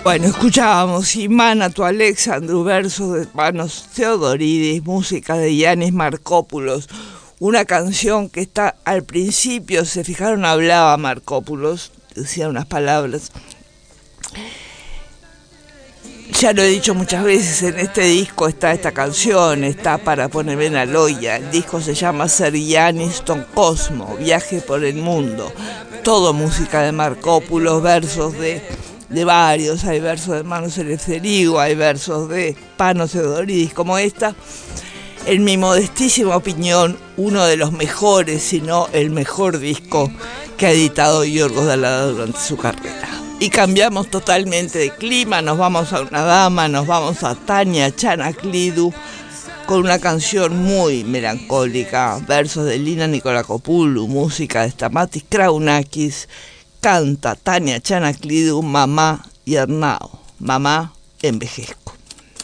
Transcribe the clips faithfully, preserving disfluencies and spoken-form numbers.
Bueno, escuchábamos Imana tu Alexandru, versos de Panos Theodoridis, música de Yanis Markopoulos, una canción que está al principio, se fijaron, hablaba Markopoulos, decía unas palabras. Ya lo he dicho muchas veces, en este disco está esta canción, está Para ponerme en Aloya. El disco se llama Ser Yanis ton Cosmo, viaje por el mundo. Todo música de Markopoulos, versos de... de varios, hay versos de Manos Eleftheriou, hay versos de Panos Theodoridis como esta. En mi modestísima opinión, uno de los mejores, si no el mejor disco que ha editado Yorgos Dallada durante su carrera. Y cambiamos totalmente de clima, nos vamos a una dama, nos vamos a Tania Chanaklidu, con una canción muy melancólica, versos de Lina Nikolakopoulou, música de Stamatis Kraunakis. Canta Tania Chanaklidu, Mamá y Arnao. Mamá, envejezco.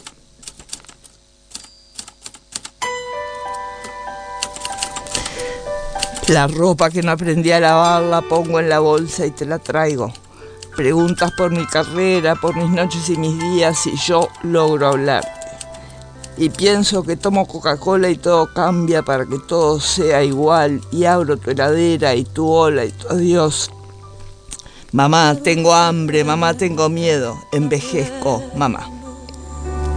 La ropa que no aprendí a lavar la pongo en la bolsa y te la traigo. Preguntas por mi carrera, por mis noches y mis días, y yo logro hablarte. Y pienso que tomo Coca-Cola y todo cambia para que todo sea igual, y abro tu heladera y tu hola y tu adiós. Mamá, tengo hambre, mamá, tengo miedo, envejezco, mamá.